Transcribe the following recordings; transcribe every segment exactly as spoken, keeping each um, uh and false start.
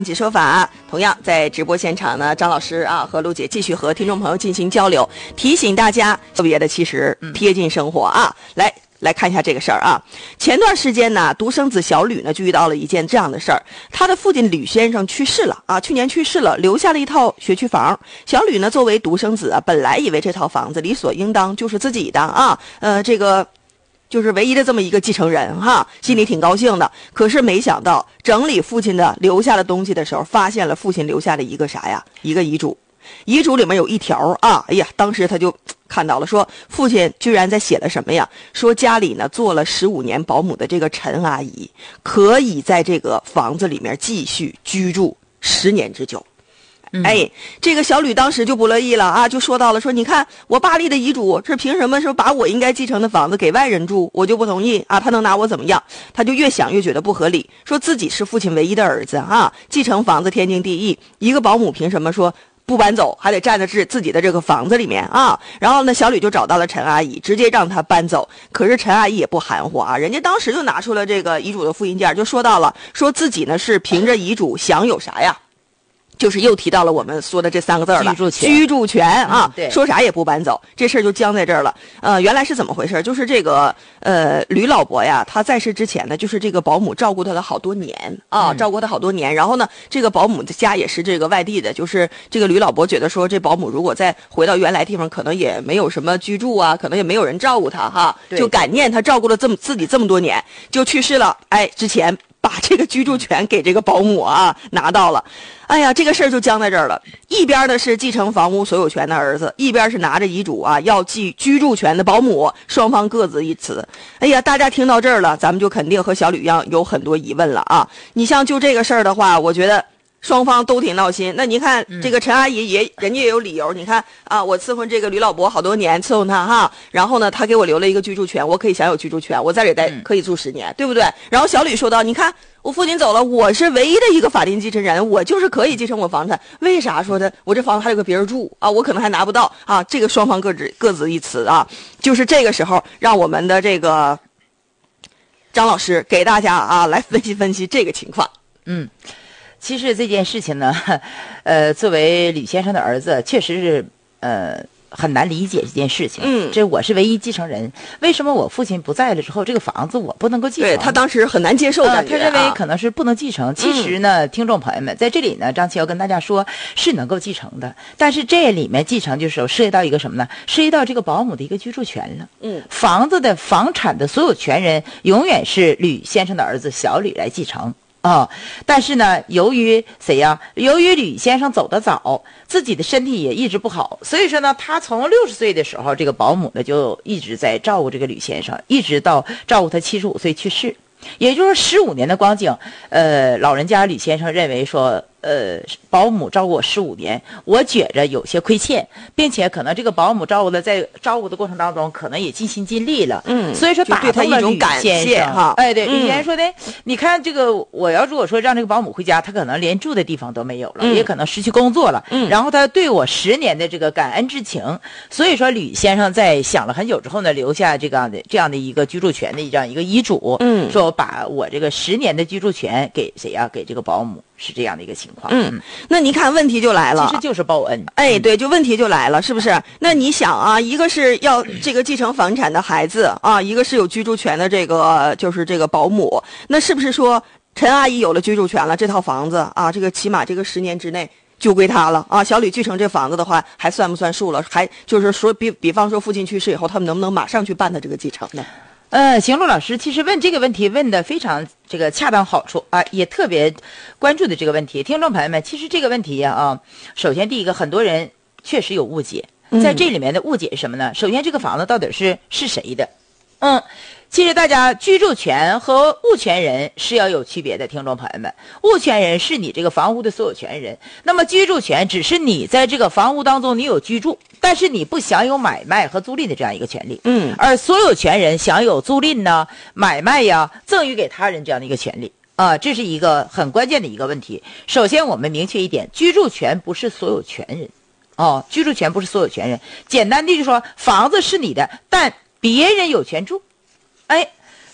起说法，同样在直播现场呢，张老师啊和陆姐继续和听众朋友进行交流，提醒大家特别的其实贴近生活啊，来来看一下这个事儿啊。前段时间呢，独生子小吕呢就遇到了一件这样的事儿，他的父亲吕先生去世了啊，去年去世了，留下了一套学区房。小吕呢作为独生子啊，本来以为这套房子理所应当就是自己的啊，呃这个。就是唯一的这么一个继承人哈，心里挺高兴的。可是没想到整理父亲的留下的东西的时候，发现了父亲留下的一个啥呀？一个遗嘱。遗嘱里面有一条啊，哎呀，当时他就看到了，说父亲居然在写了什么呀？说家里呢做了十五年保姆的这个陈阿姨，可以在这个房子里面继续居住十年之久。哎，这个小吕当时就不乐意了啊，就说到了说，你看我爸立的遗嘱，这凭什么说把我应该继承的房子给外人住，我就不同意啊？他能拿我怎么样？他就越想越觉得不合理，说自己是父亲唯一的儿子啊，继承房子天经地义，一个保姆凭什么说不搬走，还得站在自自己的这个房子里面啊？然后呢，小吕就找到了陈阿姨，直接让她搬走。可是陈阿姨也不含糊啊，人家当时就拿出了这个遗嘱的复印件，就说到了，说自己呢是凭着遗嘱享有啥呀？就是又提到了我们说的这三个字了， 居住权， 居住权啊、 嗯，对， 说啥也不搬走，这事儿就僵在这儿了。呃，原来是怎么回事？就是这个呃吕老伯呀，他在世之前呢，就是这个保姆照顾他了好多年啊， 嗯、 照顾他好多年。然后呢，这个保姆的家也是这个外地的，就是这个吕老伯觉得说，这保姆如果再回到原来地方，可能也没有什么居住啊，可能也没有人照顾他哈，就感念他照顾了这么自己这么多年，就去世了。哎，之前。把这个居住权给这个保姆啊拿到了，哎呀，这个事儿就僵在这儿了。一边的是继承房屋所有权的儿子，一边是拿着遗嘱啊要继居住权的保姆，双方各自一词。哎呀，大家听到这儿了，咱们就肯定和小吕一样有很多疑问了啊。你像就这个事儿的话，我觉得双方都挺闹心。那你看这个陈阿姨也、嗯、人家也有理由，你看啊，我伺候这个吕老伯好多年，伺候他哈，然后呢他给我留了一个居住权，我可以享有居住权，我在这里待可以住十年、嗯、对不对？然后小吕说道，你看我父亲走了，我是唯一的一个法定继承人，我就是可以继承我房产，为啥说的我这房子还有个别人住啊，我可能还拿不到啊？这个双方各自各自一词啊，就是这个时候让我们的这个张老师给大家啊来分析分析这个情况。 嗯，其实这件事情呢，呃，作为吕先生的儿子，确实是呃很难理解这件事情。 嗯， 这我是唯一继承人，为什么我父亲不在了之后，这个房子我不能够继承？ 对，他当时很难接受感觉、 呃、他认为可能是不能继承。啊、其实呢、嗯，听众朋友们，在这里呢，张琪要跟大家说，是能够继承的，但是这里面继承就是涉及到一个什么呢？涉及到这个保姆的一个居住权了。 嗯， 房子的房产的所有权人永远是吕先生的儿子小吕来继承。哦，但是呢，由于谁呀？由于吕先生走得早，自己的身体也一直不好，所以说呢，他从六十岁的时候，这个保姆呢就一直在照顾这个吕先生，一直到照顾他七十五岁去世，也就是十五年的光景。呃，老人家吕先生认为说，呃，保姆照顾我十五年，我觉着有些亏欠，并且可能这个保姆照顾的在照顾的过程当中，可能也尽心尽力了。 嗯， 所以说打动了吕先生哈。 哎，对，吕先生说的，嗯、你看这个，我要如果说让这个保姆回家，他可能连住的地方都没有了，嗯、也可能失去工作了。 嗯， 然后他对我十年的这个感恩之情，所以说吕先生在想了很久之后呢，留下这个的这样的一个居住权的这样一个遗嘱。 嗯， 说把我这个十年的居住权给谁呀、啊？给这个保姆。是这样的一个情况。 嗯，那你看问题就来了， 其实就是报恩。 哎，对，就问题就来了，是不是？那你想啊，一个是要这个继承房产的孩子啊，一个是有居住权的这个就是这个保姆，那是不是说陈阿姨有了居住权了，这套房子啊，这个起码这个十年之内就归他了啊？小吕继承这房子的话，还算不算数了？还就是说，比比方说父亲去世以后，他们能不能马上去办他这个继承呢？ 呃，邢路老师其实问这个问题问的非常这个恰当好处啊，也特别关注的这个问题。听众朋友们，其实这个问题呀 啊, 啊，首先第一个，很多人确实有误解，在这里面的误解是什么呢？嗯、首先，这个房子到底是是谁的？嗯。其实大家居住权和物权人是要有区别的，听众朋友们，物权人是你这个房屋的所有权人，那么居住权只是你在这个房屋当中你有居住，但是你不享有买卖和租赁的这样一个权利。 嗯， 而所有权人享有租赁呢、买卖呀、赠与给他人这样的一个权利啊，这是一个很关键的一个问题。首先我们明确一点，居住权不是所有权人哦，居住权不是所有权人，简单的就说房子是你的，但别人有权住。哎，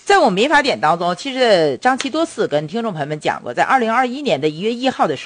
在我们民法典当中，其实张琪多次跟听众朋友们讲过，在二零二一年的一月一号的时候。